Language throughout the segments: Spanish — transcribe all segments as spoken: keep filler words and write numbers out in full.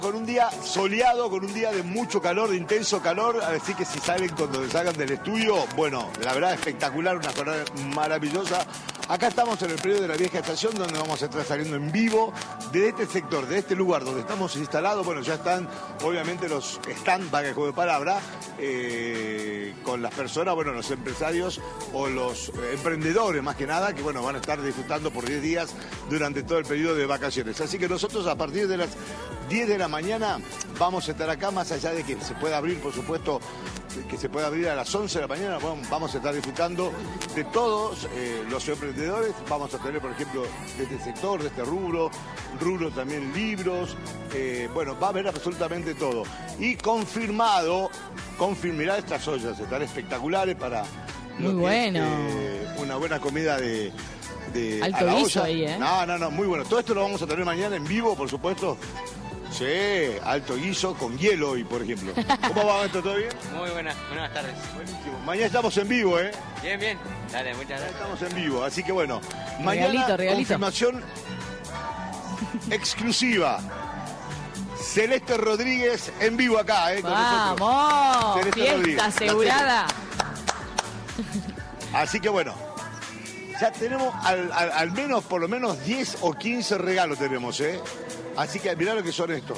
Con un día soleado, con un día de mucho calor, de intenso calor, así que si salen cuando salgan del estudio, bueno, la verdad espectacular, una jornada maravillosa. Acá estamos en el predio de la vieja estación, donde vamos a estar saliendo en vivo de este sector, de este lugar donde estamos instalados. Bueno, ya están obviamente los stand, para que juego de palabra, eh, con las personas, bueno, los empresarios o los emprendedores más que nada, que bueno, van a estar disfrutando por diez días durante todo el periodo de vacaciones. Así que nosotros a partir de las diez de la mañana vamos a estar acá, más allá de que se pueda abrir, por supuesto, que se pueda abrir a las once de la mañana, vamos a estar disfrutando de todos eh, los emprendedores. Vamos a tener, por ejemplo, de este sector, de este rubro, rubro también libros, eh, bueno, va a haber absolutamente todo. Y confirmado, confirmará estas ollas, estarán espectaculares para muy bueno. Es, eh, una buena comida de... de alto guiso ahí, ¿eh? No, no, no, muy bueno. Todo esto lo vamos a tener mañana en vivo, por supuesto. Sí, alto guiso con hielo hoy, por ejemplo. ¿Cómo va esto? ¿Todo bien? Muy buenas, buenas tardes. Buenísimo. Mañana estamos en vivo, ¿eh? Bien, bien. Dale, muchas gracias. Estamos en vivo, así que bueno. Mañana regalito, regalito. Confirmación exclusiva. Celeste Rodríguez en vivo acá, ¿eh? Con ¡vamos! nosotros. Celeste Fiesta Rodríguez. asegurada. Así que bueno. Ya tenemos al, al, al menos, por lo menos diez o quince regalos tenemos, ¿eh? Así que mirá lo que son estos.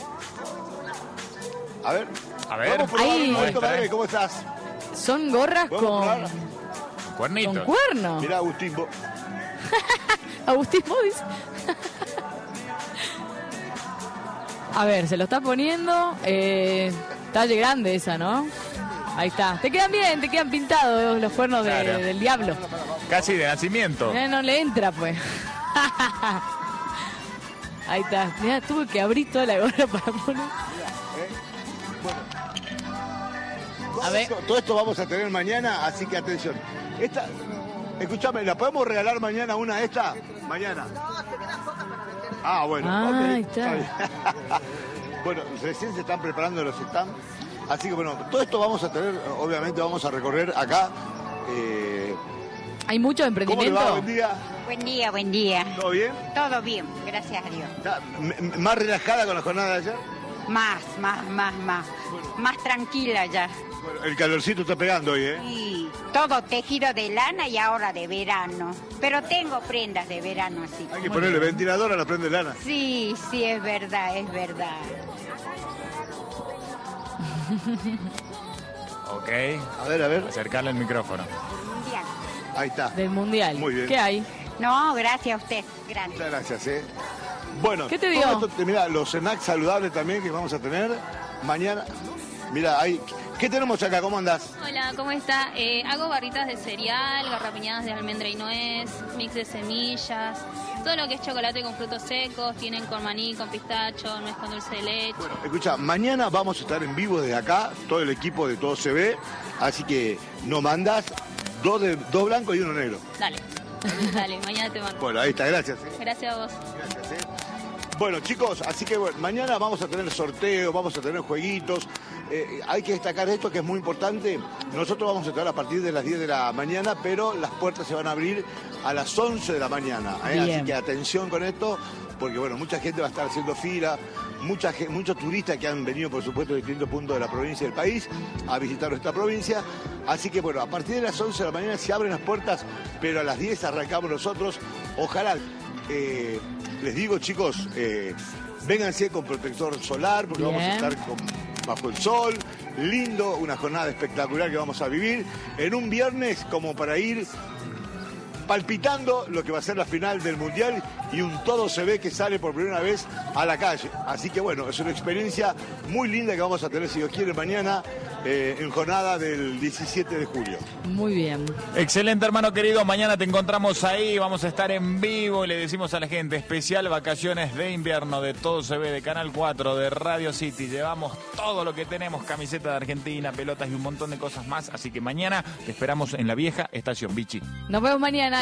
A ver. A ver. Vamos a probar Ahí. un momento, madre, ¿cómo estás? Son gorras ¿Podemos con, probar? Cuernito. con cuerno. Mirá, Agustín, vos. Agustín Modis. A ver, se lo está poniendo. Eh, talle grande esa, ¿no? Ahí está. Te quedan bien, te quedan pintados los cuernos de- Claro. del diablo. Casi de nacimiento. Eh, no le entra, pues. Ahí está. Mirá, tuve que abrir toda la gorra para poner. Todo A ver. esto, todo esto vamos a tener mañana, así que atención. Esta, escúchame, ¿la podemos regalar mañana una de esta? Mañana. Ah, bueno. Ah, ok, ahí está. bien. Bueno, recién se están preparando los stands. Así que bueno, todo esto vamos a tener, obviamente vamos a recorrer acá. Eh, Hay mucho ¿Cómo le emprendimiento. va? Buen día. Buen día, buen día. ¿Todo bien? Todo bien, gracias a Dios. ¿Está m- m- más relajada con la jornada de ayer? Más, más, más, más. Más tranquila ya. Bueno, el calorcito está pegando hoy, ¿eh? Y todo tejido de lana y ahora de verano. Pero tengo prendas de verano así. Hay que ponerle ventilador a la prenda de lana. Sí, sí, es verdad, es verdad. Ok. A ver, a ver. Acercarle el micrófono. Mundial. Ahí está. Del mundial. Muy bien. ¿Qué hay? No, gracias a usted. Gracias. Muchas gracias, ¿eh? Bueno, ¿Qué te todo dio? esto te- mirá, los snacks saludables también que vamos a tener mañana. Mira, ahí. ¿Qué tenemos acá? ¿Cómo andás? Hola, ¿cómo está? Eh, hago barritas de cereal, garrapiñadas de almendra y nuez, mix de semillas, todo lo que es chocolate con frutos secos, tienen con maní, con pistacho, nuez con dulce de leche. Bueno, escucha, mañana vamos a estar en vivo desde acá, todo el equipo de Todo Se Ve, así que nos mandás dos, de, dos blancos y uno negro. Dale, dale, mañana te mando. Bueno, ahí está, gracias. ¿eh? Gracias a vos. Gracias, ¿eh? Bueno, chicos, así que bueno, mañana vamos a tener sorteos, vamos a tener jueguitos. Eh, hay que destacar esto que es muy importante. Nosotros vamos a estar a partir de las diez de la mañana, pero las puertas se van a abrir a las once de la mañana. ¿eh? Bien. Así que atención con esto, porque bueno, mucha gente va a estar haciendo fila, mucha, gen- muchos turistas que han venido, por supuesto, de distintos puntos de la provincia y del país a visitar nuestra provincia. Así que bueno, a partir de las once de la mañana se abren las puertas, pero a las diez arrancamos nosotros. Ojalá. Eh, les digo, chicos, eh, vénganse con protector solar porque Bien. vamos a estar con- bajo el sol, lindo, una jornada espectacular que vamos a vivir en un viernes como para ir palpitando lo que va a ser la final del Mundial y un Todo Se Ve que sale por primera vez a la calle. Así que bueno, es una experiencia muy linda que vamos a tener, si Dios quiere, mañana eh, en jornada del diecisiete de julio. Muy bien. Excelente, hermano querido. Mañana te encontramos ahí. Vamos a estar en vivo. Y le decimos a la gente, especial vacaciones de invierno de Todo Se Ve, de Canal cuatro, de Radio City. Llevamos todo lo que tenemos, camiseta de Argentina, pelotas y un montón de cosas más. Así que mañana te esperamos en la vieja estación Vichy. Nos vemos mañana.